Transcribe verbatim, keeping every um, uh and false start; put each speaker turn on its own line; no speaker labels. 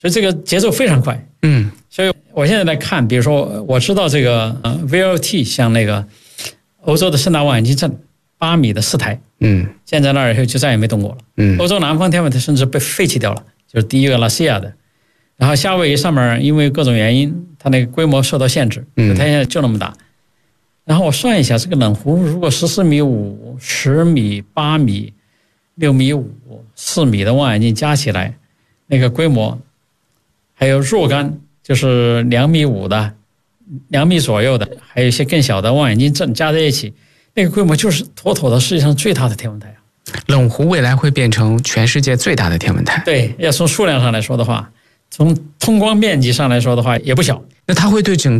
所以这个节奏非常快。
嗯，
所以我现在来看，比如说我知道这个呃 V L T 像那个欧洲的盛大望远镜阵八米的四台，
嗯，
建在那儿以后就再也没动过了。
嗯，
欧洲南方天文台甚至被废弃掉了，就是第一个拉西亚的。然后夏威夷上面因为各种原因，它那个规模受到限制，它现在就那么大。然后我算一下，这个冷湖如果十四米五、十米、八米、六米五、四米的望远镜加起来，那个规模，还有若干就是两米五的、两米左右的，还有一些更小的望远镜阵加在一起，那个规模就是妥妥的世界上最大的天文台啊！
冷湖未来会变成全世界最大的天文台。
对，要从数量上来说的话，从通光面积上来说的话，也不小。
那它会对整